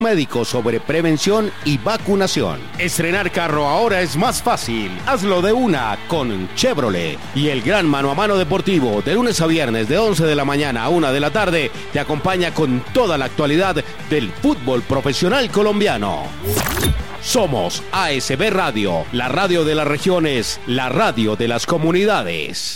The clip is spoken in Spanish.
médico sobre prevención y vacunación. Estrenar carro ahora es más fácil. Hazlo de una con Chevrolet. Y el gran mano a mano deportivo, de lunes a viernes de 11 de la mañana a 1 de la tarde, te acompaña con toda la actualidad del fútbol profesional colombiano. Somos ASB Radio, la radio de las regiones, la radio de las comunidades.